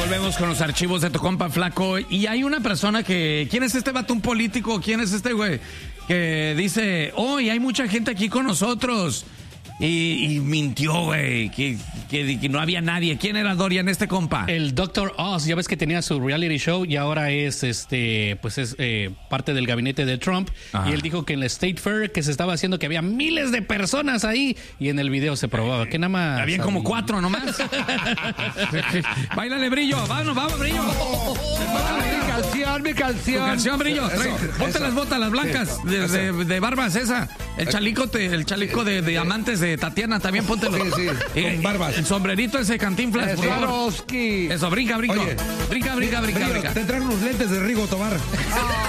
Volvemos con los archivos de tu compa Flaco. Y hay una persona que... ¿Quién es este vato? ¿Un político? ¿Quién es este güey? Que dice, y hay mucha gente aquí con nosotros. Y mintió, güey, que no había nadie. ¿Quién era Dorian, este compa? El Dr. Oz, ya ves que tenía su reality show y ahora es parte del gabinete de Trump. Ajá. Y él dijo que en la State Fair que se estaba haciendo que había miles de personas ahí y en el video se probaba que nada más habían como 4 nomás. Báilale, Brillo, vamos, Brillo. Mi canción. Tu canción, Brillo. Ponte las botas, las blancas de barbas, esa. El chalico de diamantes de Tatiana, también póntelo. Sí, con barbas. El sombrerito ese Cantinflas, por favor. Eso, brinca. Oye, Brinca. Te traen unos lentes de Rigo Tobar.